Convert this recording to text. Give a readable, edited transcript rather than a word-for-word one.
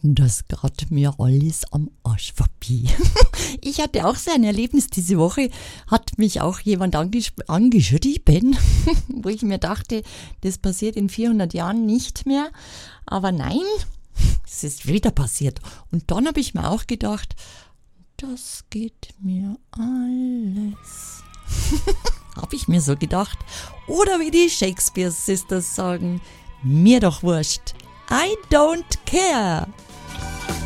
Das geht mir alles am Arsch vorbei. Ich hatte auch so ein Erlebnis diese Woche, hat mich auch jemand angeschrieben, wo ich mir dachte, das passiert in 400 Jahren nicht mehr. Aber nein, es ist wieder passiert. Und dann habe ich mir auch gedacht, das geht mir alles. Habe ich mir so gedacht. Oder wie die Shakespeare Sisters sagen, mir doch wurscht. I don't care.